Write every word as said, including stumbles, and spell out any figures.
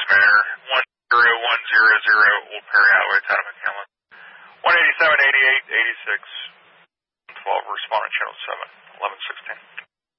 Manor, one zero one zero zero Old Perry Highway, town of McKinley. one eighty-seven, eighty-eight, eighty-six, twelve, respondent channel seven, eleven sixteen.